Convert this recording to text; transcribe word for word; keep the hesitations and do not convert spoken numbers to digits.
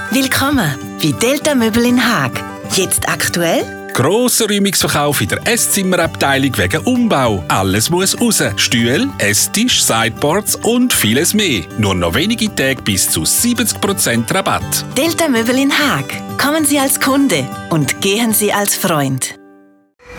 Willkommen bei Delta Möbel in Haag. Jetzt aktuell? Grosser Räumungsverkauf in der Esszimmerabteilung wegen Umbau. Alles muss raus. Stühle, Esstisch, Sideboards und vieles mehr. Nur noch wenige Tage bis zu siebzig Prozent Rabatt. Delta Möbel in Haag. Kommen Sie als Kunde und gehen Sie als Freund.